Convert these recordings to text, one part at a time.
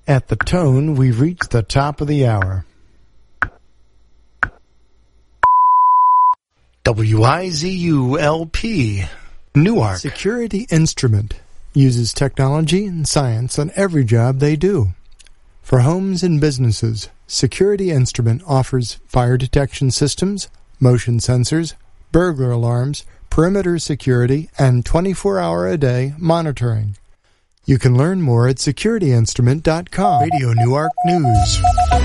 At the tone, we've reached the top of the hour. WIZU-LP, Newark. Security Instrument uses technology and science on every job they do. For homes and businesses, Security Instrument offers fire detection systems, motion sensors, burglar alarms, perimeter security, and 24-hour-a-day monitoring. You can learn more at securityinstrument.com. Radio Newark News.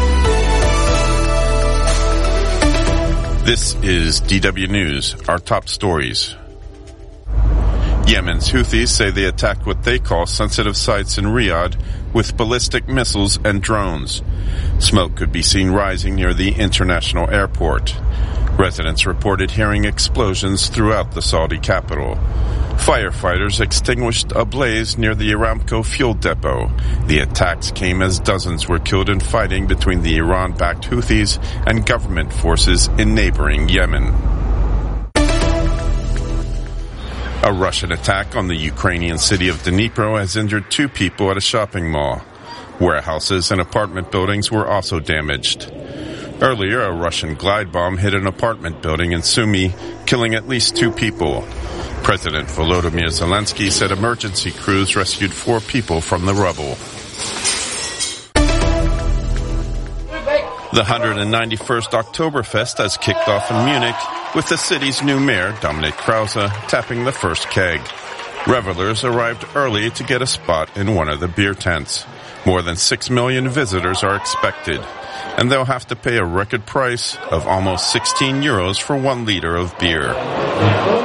This is DW News, our top stories. Yemen's Houthis say they attacked what they call sensitive sites in Riyadh with ballistic missiles and drones. Smoke could be seen rising near the international airport. Residents reported hearing explosions throughout the Saudi capital. Firefighters extinguished a blaze near the Aramco fuel depot. The attacks came as dozens were killed in fighting between the Iran-backed Houthis and government forces in neighboring Yemen. A Russian attack on the Ukrainian city of Dnipro has injured 2 people at a shopping mall. Warehouses and apartment buildings were also damaged. Earlier, a Russian glide bomb hit an apartment building in Sumy, killing at least 2 people. President Volodymyr Zelensky said emergency crews rescued 4 people from the rubble. The 191st Oktoberfest has kicked off in Munich, with the city's new mayor, Dominik Krause, tapping the first keg. Revelers arrived early to get a spot in one of the beer tents. More than 6 million visitors are expected, and they'll have to pay a record price of almost €16 for 1 liter of beer.